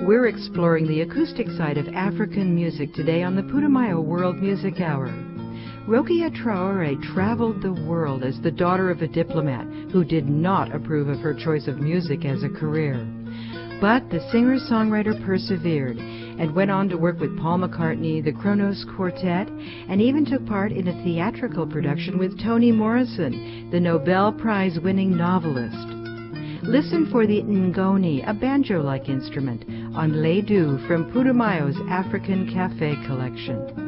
We're exploring the acoustic side of African music today on the Putumayo World Music Hour. Rokia Traore traveled the world as the daughter of a diplomat who did not approve of her choice of music as a career. But the singer-songwriter persevered and went on to work with Paul McCartney, the Kronos Quartet, and even took part in a theatrical production with Toni Morrison, the Nobel Prize-winning novelist. Listen for the ngoni, a banjo-like instrument, on Ledu from Putumayo's African Cafe collection.